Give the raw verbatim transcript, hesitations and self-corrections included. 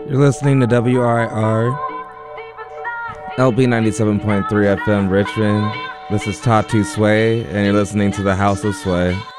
You're listening to W I R L P ninety-seven point three F M Richmond. This is Tatu Sway, and you're listening to the House of Sway.